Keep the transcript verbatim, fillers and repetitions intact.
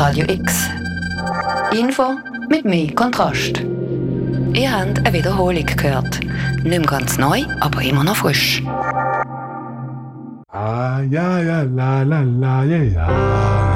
Radio X. Info mit mehr Kontrast. Ihr habt eine Wiederholung gehört. Nicht mehr ganz neu, aber immer noch frisch. Ah, ja, ja, la, la, la, ja, ja.